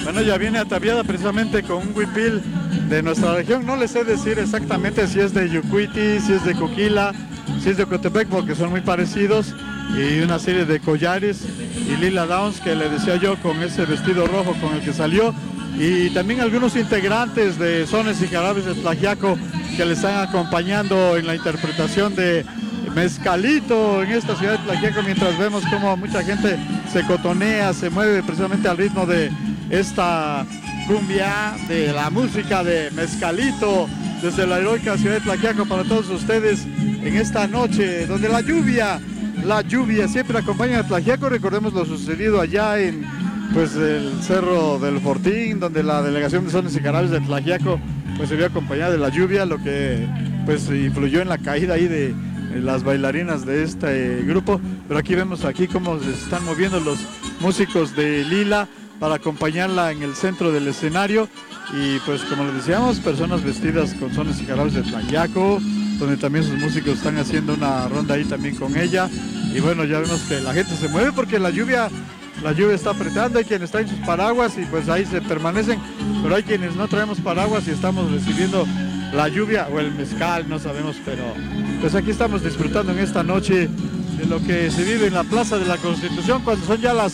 Bueno, ya viene ataviada precisamente con un huipil de nuestra región. No les sé decir exactamente si es de Yucuiti, si es de Coquila, si es de Ocotepec, porque son muy parecidos. Y una serie de collares y Lila Downs, que le decía yo, con ese vestido rojo con el que salió. Y también algunos integrantes de Sones y Jarabes de Tlaxiaco que le están acompañando en la interpretación de Mezcalito en esta ciudad de Tlaxiaco, mientras vemos cómo mucha gente se cotonea, se mueve precisamente al ritmo de esta cumbia, de la música de Mezcalito, desde la heroica ciudad de Tlaxiaco para todos ustedes en esta noche, donde la lluvia siempre acompaña a Tlaxiaco. Recordemos lo sucedido allá en pues el Cerro del Fortín, donde la delegación de Sones y Jarabes de Tlaxiaco pues se vio acompañada de la lluvia, lo que pues influyó en la caída ahí de las bailarinas de este grupo. Pero aquí vemos cómo se están moviendo los músicos de Lila para acompañarla en el centro del escenario. Y pues como les decíamos, personas vestidas con Sones y Jarabes de Tlaxiaco, donde también sus músicos están haciendo una ronda ahí también con ella. Y bueno, ya vemos que la gente se mueve porque la lluvia está apretando. Hay quienes traen sus paraguas y pues ahí se permanecen, pero hay quienes no traemos paraguas y estamos recibiendo la lluvia o el mezcal, no sabemos, pero pues aquí estamos disfrutando en esta noche de lo que se vive en la Plaza de la Constitución, cuando son ya las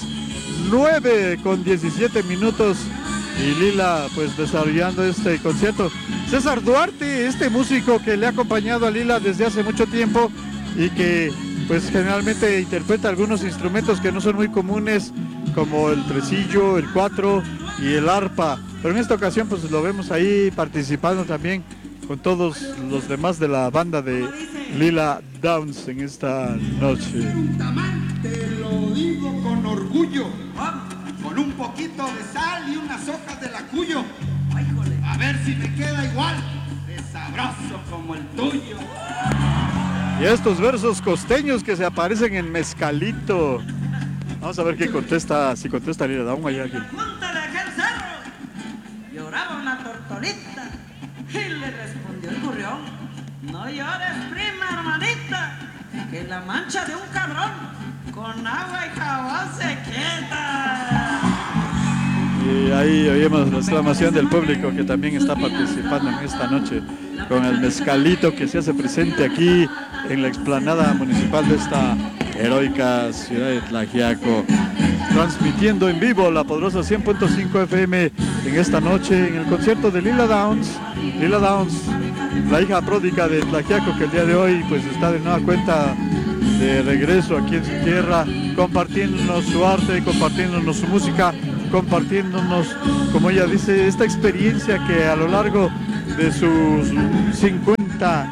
9:17 y Lila pues desarrollando este concierto. César Duarte, este músico que le ha acompañado a Lila desde hace mucho tiempo y que pues generalmente interpreta algunos instrumentos que no son muy comunes, como el tresillo, el cuatro y el arpa, pero en esta ocasión pues lo vemos ahí participando también con todos los demás de la banda de Lila Downs en esta noche. Te lo digo con orgullo, con un poquito de sal y unas hojas de lacuyo, a ver si me queda igual de sabroso como el tuyo. Y estos versos costeños que se aparecen en Mezcalito. Vamos a ver qué contesta, si contesta Lila Downs. Hay alguien. Junta de aquel cerro lloraba una tortolita y le respondió el gorrión: no llores, prima hermanita, que la mancha de un cabrón con agua y jabón se quita. Y ahí oímos la exclamación del público que también está participando en esta noche con el Mezcalito que se hace presente aquí en la explanada municipal de esta heroica ciudad de Tlaxiaco, transmitiendo en vivo la poderosa 100.5 FM en esta noche en el concierto de Lila Downs, la hija pródiga de Tlaxiaco, que el día de hoy pues está de nueva cuenta de regreso aquí en su tierra, compartiéndonos su arte, compartiéndonos su música, compartiéndonos, como ella dice, esta experiencia que a lo largo de sus 50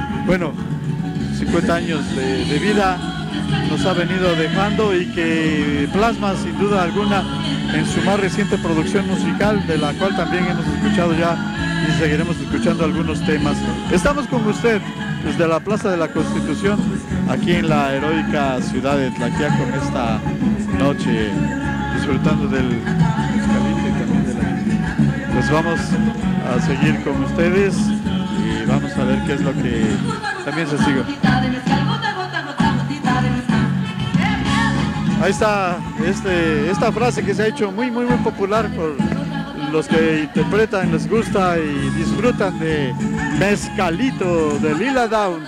años de vida nos ha venido dejando y que plasma sin duda alguna en su más reciente producción musical, de la cual también hemos escuchado ya y seguiremos escuchando algunos temas. Estamos con usted desde la Plaza de la Constitución, aquí en la heroica ciudad de Tlaxiaco en esta noche, disfrutando del mezcalito y también de la lluvia. Pues vamos a seguir con ustedes y vamos a ver qué es lo que también se sigue. Ahí está esta frase que se ha hecho muy popular por los que interpretan, les gusta y disfrutan de Mezcalito de Lila Downs.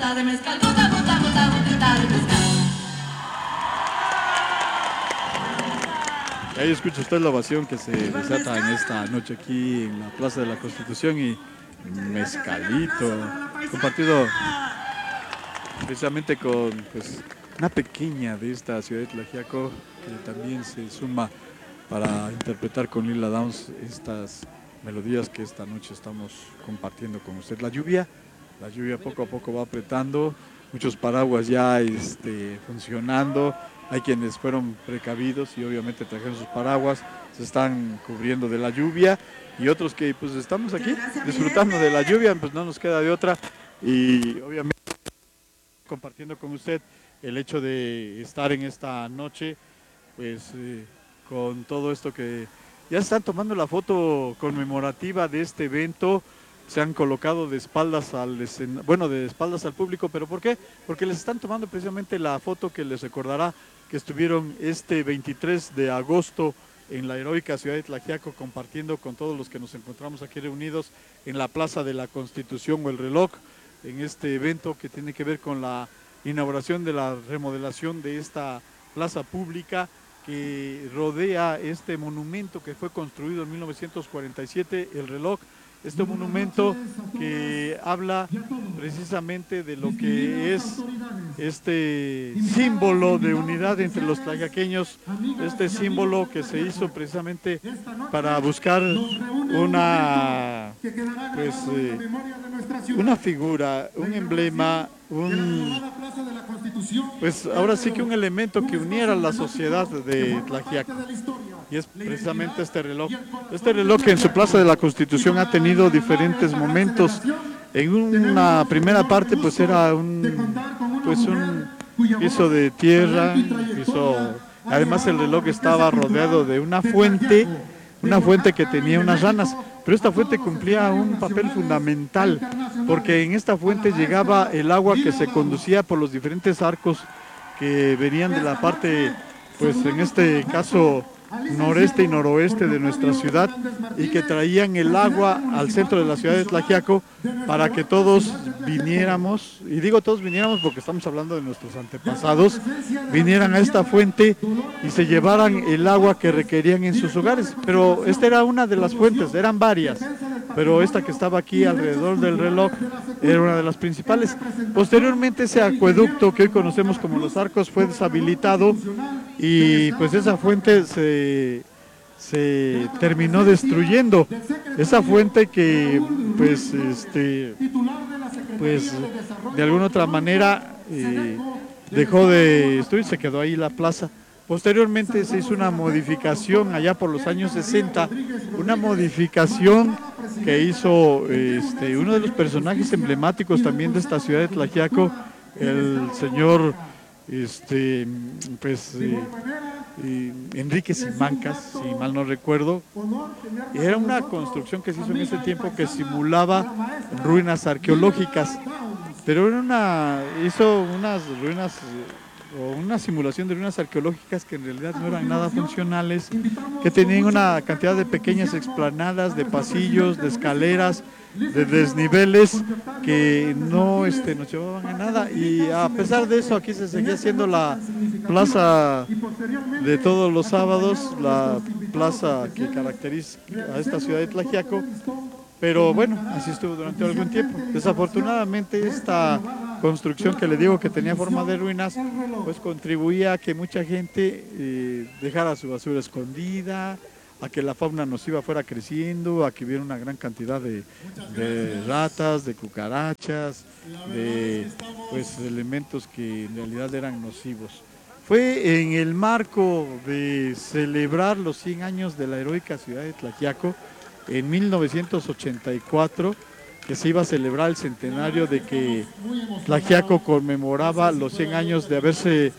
Ahí escucha usted la ovación que se desata en esta noche aquí en la Plaza de la Constitución y Mezcalito, compartido precisamente con pues una pequeña de esta ciudad de Tlaxiaco que también se suma para interpretar con Lila Downs estas melodías que esta noche estamos compartiendo con usted. La lluvia poco a poco va apretando, muchos paraguas ya funcionando, hay quienes fueron precavidos y obviamente trajeron sus paraguas, se están cubriendo de la lluvia, y otros que pues estamos aquí disfrutando de la lluvia, pues no nos queda de otra, y obviamente compartiendo con usted el hecho de estar en esta noche, pues con todo esto que ya están tomando la foto conmemorativa de este evento, se han colocado de espaldas de espaldas al público, pero ¿por qué? Porque les están tomando precisamente la foto que les recordará que estuvieron este 23 de agosto en la heroica ciudad de Tlaxiaco, compartiendo con todos los que nos encontramos aquí reunidos en la Plaza de la Constitución o el Reloj, en este evento que tiene que ver con la inauguración de la remodelación de esta plaza pública que rodea este monumento que fue construido en 1947, el Reloj. Este monumento que habla precisamente de lo que es este símbolo de unidad entre los tlaxiaqueños, este símbolo que se hizo precisamente para buscar una, pues, una figura, un emblema, pues ahora sí que un elemento que uniera a la sociedad de Tlaxiaco. Y es precisamente este reloj. Este reloj que en su Plaza de la Constitución ha tenido diferentes momentos. En una primera parte pues era un piso de tierra, además el reloj estaba rodeado de una fuente que tenía unas ranas, pero esta fuente cumplía un papel fundamental, porque en esta fuente llegaba el agua que se conducía por los diferentes arcos que venían de la parte, pues en este caso, noreste y noroeste de nuestra ciudad, y que traían el agua al centro de la ciudad de Tlaxiaco para que todos viniéramos, y digo todos viniéramos porque estamos hablando de nuestros antepasados, vinieran a esta fuente y se llevaran el agua que requerían en sus hogares. Pero esta era una de las fuentes, eran varias, pero esta que estaba aquí alrededor del reloj era una de las principales. Posteriormente ese acueducto que hoy conocemos como Los Arcos fue deshabilitado y pues esa fuente se terminó destruyendo. Esa fuente que pues de alguna otra manera dejó de destruir, se quedó ahí la plaza. Posteriormente se hizo una modificación allá por los años 60, una modificación que hizo uno de los personajes emblemáticos también de esta ciudad de Tlaxiaco, el señor Enrique Simancas, si mal no recuerdo. Era una construcción que se hizo en ese tiempo que simulaba ruinas arqueológicas, pero hizo unas ruinas o una simulación de ruinas arqueológicas que en realidad no eran nada funcionales, que tenían una cantidad de pequeñas explanadas, de pasillos, de escaleras, de desniveles que no nos llevaban a nada. Y a pesar de eso, aquí se seguía haciendo la plaza de todos los sábados, la plaza que caracteriza a esta ciudad de Tlaxiaco. Pero bueno, así estuvo durante algún tiempo. Desafortunadamente esta construcción que le digo que tenía forma de ruinas, pues contribuía a que mucha gente dejara su basura escondida, a que la fauna nociva fuera creciendo, a que hubiera una gran cantidad de ratas, de cucarachas, de elementos que en realidad eran nocivos. Fue en el marco de celebrar los 100 años de la heroica ciudad de Tlaxiaco, en 1984, que se iba a celebrar el centenario de que Tlaxiaco conmemoraba los 100 años de haberse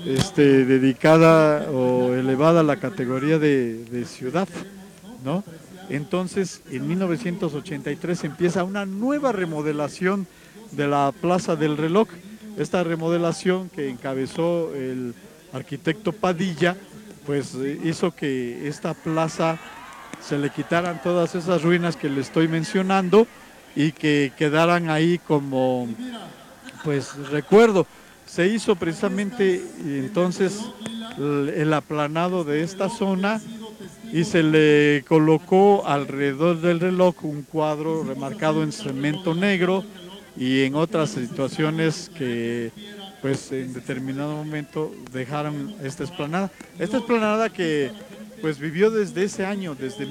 dedicada o elevada a la categoría de ciudad, ¿no? Entonces, en 1983 empieza una nueva remodelación de la Plaza del Reloj. Esta remodelación que encabezó el arquitecto Padilla, pues hizo que esta plaza se le quitaran todas esas ruinas que le estoy mencionando y que quedaran ahí como pues recuerdo. Se hizo precisamente entonces el aplanado de esta zona y se le colocó alrededor del reloj un cuadro remarcado en cemento negro y en otras situaciones que pues en determinado momento dejaron esta explanada. Esta explanada que pues vivió desde ese año, desde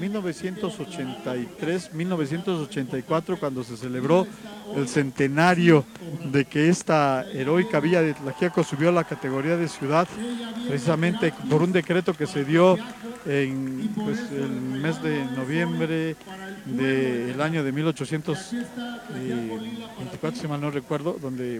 1983, 1984, cuando se celebró el centenario de que esta heroica villa de Tlaxiaco subió a la categoría de ciudad, precisamente por un decreto que se dio en el mes de noviembre del año de 1824, si mal no recuerdo, de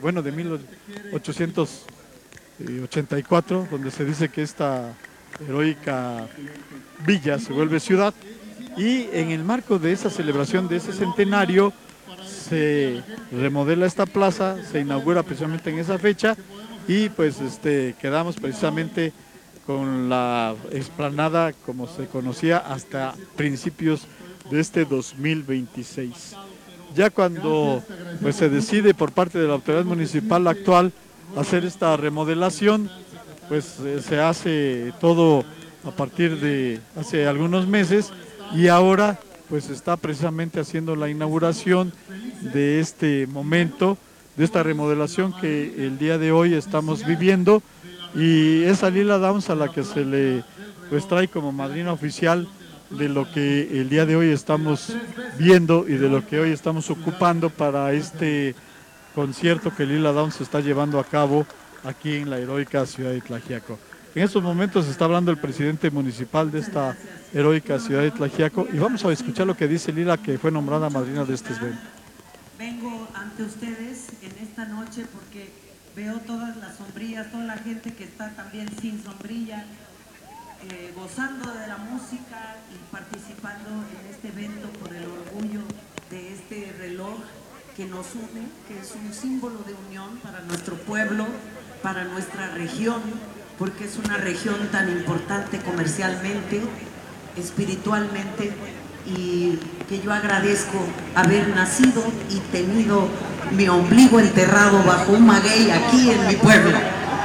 1884, donde se dice que esta heroica villa se vuelve ciudad, y en el marco de esa celebración de ese centenario se remodela esta plaza, se inaugura precisamente en esa fecha y pues quedamos precisamente con la explanada como se conocía hasta principios de este 2026. Ya cuando pues, se decide por parte de la autoridad municipal actual hacer esta remodelación, pues se hace todo a partir de hace algunos meses y ahora pues está precisamente haciendo la inauguración de este momento, de esta remodelación que el día de hoy estamos viviendo, y es a Lila Downs a la que se le pues trae como madrina oficial de lo que el día de hoy estamos viendo y de lo que hoy estamos ocupando para este concierto que Lila Downs está llevando a cabo aquí en la heroica ciudad de Tlaxiaco. En estos momentos está hablando el presidente municipal de esta heroica ciudad de Tlaxiaco y vamos a escuchar lo que dice Lila, que fue nombrada madrina de este evento. Vengo ante ustedes en esta noche porque veo todas las sombrillas, toda la gente que está también sin sombrilla, gozando de la música y participando en este evento por el orgullo de este reloj que nos une, que es un símbolo de unión para nuestro pueblo, para nuestra región, porque es una región tan importante comercialmente, espiritualmente, y que yo agradezco haber nacido y tenido mi ombligo enterrado bajo un maguey aquí en mi pueblo.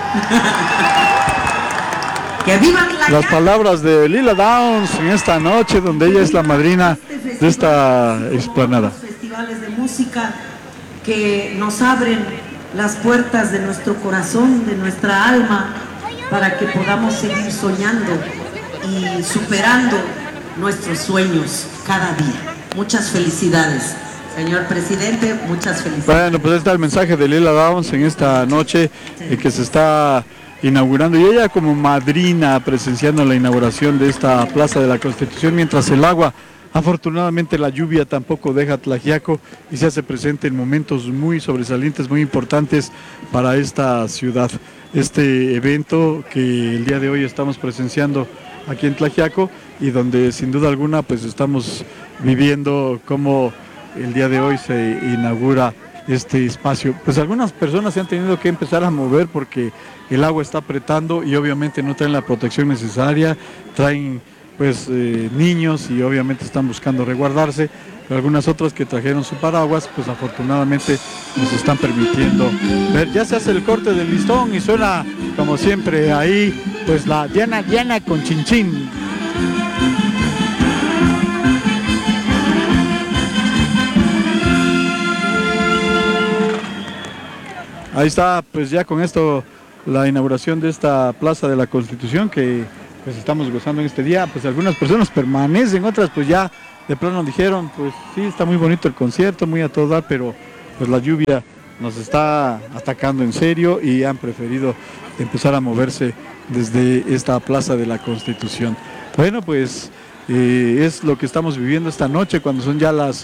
¡Que vivan las palabras de Lila Downs en esta noche donde ella es la madrina de esta explanada! Festivales de música que nos abren las puertas de nuestro corazón, de nuestra alma, para que podamos seguir soñando y superando nuestros sueños cada día. Muchas felicidades, señor presidente, muchas felicidades. Bueno, pues está el mensaje de Lila Downs en esta noche que se está inaugurando, y ella como madrina presenciando la inauguración de esta Plaza de la Constitución, mientras el agua, afortunadamente la lluvia tampoco deja Tlaxiaco y se hace presente en momentos muy sobresalientes, muy importantes para esta ciudad. Este evento que el día de hoy estamos presenciando aquí en Tlaxiaco y donde sin duda alguna pues estamos viviendo cómo el día de hoy se inaugura este espacio. Pues algunas personas se han tenido que empezar a mover porque el agua está apretando y obviamente no traen la protección necesaria, traen pues niños y obviamente están buscando resguardarse, pero algunas otras que trajeron su paraguas pues afortunadamente nos están permitiendo ver. Ya se hace el corte del listón y suena como siempre ahí pues la Diana Diana con Chinchín. Ahí está, pues ya con esto la inauguración de esta Plaza de la Constitución que pues estamos gozando en este día. Pues algunas personas permanecen, otras pues ya de plano dijeron, pues sí, está muy bonito el concierto, muy a todo dar, pero pues la lluvia nos está atacando en serio y han preferido empezar a moverse desde esta Plaza de la Constitución. Bueno, pues es lo que estamos viviendo esta noche cuando son ya las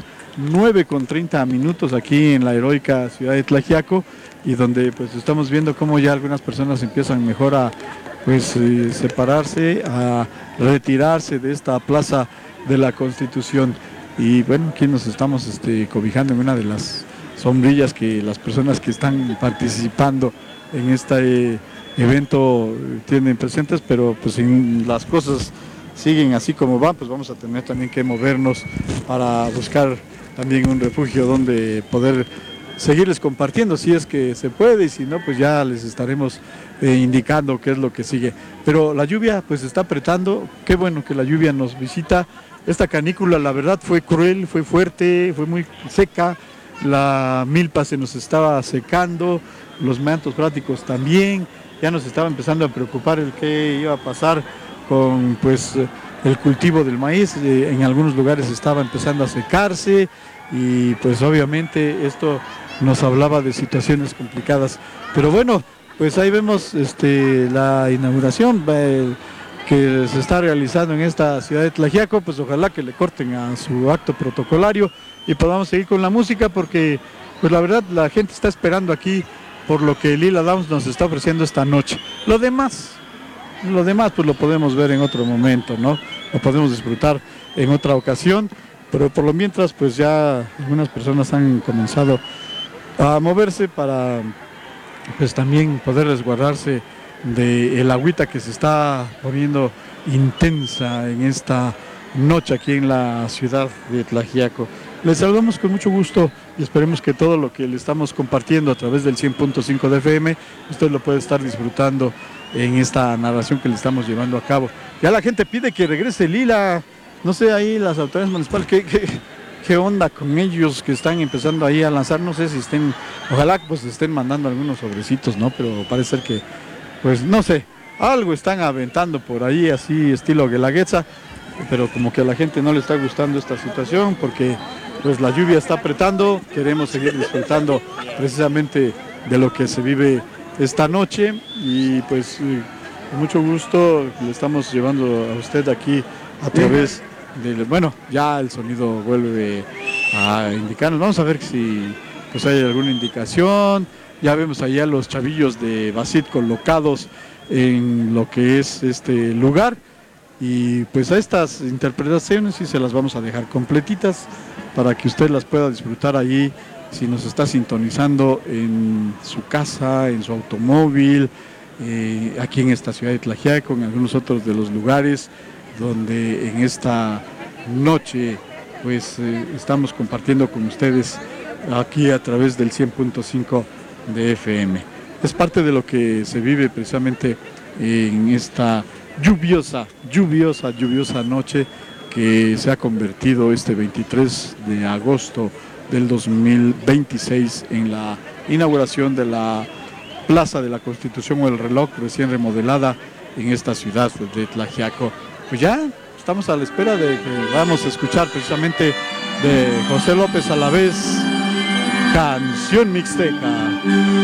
9:30 aquí en la heroica ciudad de Tlaxiaco, y donde pues estamos viendo cómo ya algunas personas empiezan mejor a pues separarse, a retirarse de esta Plaza de la Constitución. Y bueno, aquí nos estamos cobijando en una de las sombrillas que las personas que están participando en este evento tienen presentes, pero pues si las cosas siguen así como van, pues vamos a tener también que movernos para buscar también un refugio donde poder seguirles compartiendo si es que se puede, y si no pues ya les estaremos indicando qué es lo que sigue. Pero la lluvia pues está apretando, qué bueno que la lluvia nos visita. Esta canícula la verdad fue cruel, fue fuerte, fue muy seca, la milpa se nos estaba secando, los mantos prácticos también, ya nos estaba empezando a preocupar el qué iba a pasar con pues el cultivo del maíz. En algunos lugares estaba empezando a secarse y pues obviamente esto nos hablaba de situaciones complicadas, pero bueno, pues ahí vemos la inauguración que se está realizando en esta ciudad de Tlaxiaco. Pues ojalá que le corten a su acto protocolario y podamos seguir con la música, porque pues la verdad la gente está esperando aquí por lo que Lila Downs nos está ofreciendo esta noche. Lo demás pues lo podemos ver en otro momento, ¿no? Lo podemos disfrutar en otra ocasión, pero por lo mientras pues ya algunas personas han comenzado a moverse para pues también poder resguardarse del agüita que se está poniendo intensa en esta noche aquí en la ciudad de Tlaxiaco. Les saludamos con mucho gusto y esperemos que todo lo que le estamos compartiendo a través del 100.5 de FM, usted lo puede estar disfrutando en esta narración que le estamos llevando a cabo. Ya la gente pide que regrese Lila, no sé, ahí las autoridades municipales, ¿qué onda con ellos que están empezando ahí a lanzar? No sé si estén, ojalá pues estén mandando algunos sobrecitos, ¿no? Pero parece ser que, pues no sé, algo están aventando por ahí, así estilo Guelaguetza, pero como que a la gente no le está gustando esta situación porque pues la lluvia está apretando, queremos seguir disfrutando precisamente de lo que se vive esta noche y pues con mucho gusto le estamos llevando a usted aquí a través del, bueno, ya el sonido vuelve a indicarnos, vamos a ver si pues hay alguna indicación, ya vemos allá los chavillos de Basit colocados en lo que es este lugar y pues a estas interpretaciones sí se las vamos a dejar completitas para que usted las pueda disfrutar allí si nos está sintonizando en su casa, en su automóvil, aquí en esta ciudad de Tlaxiaco, en algunos otros de los lugares donde en esta noche pues estamos compartiendo con ustedes aquí a través del 100.5 de FM. Es parte de lo que se vive precisamente en esta lluviosa noche que se ha convertido este 23 de agosto del 2026 en la inauguración de la Plaza de la Constitución o el Reloj recién remodelada en esta ciudad de Tlaxiaco. Pues ya estamos a la espera de que vamos a escuchar precisamente de José López Alavés, Canción Mixteca.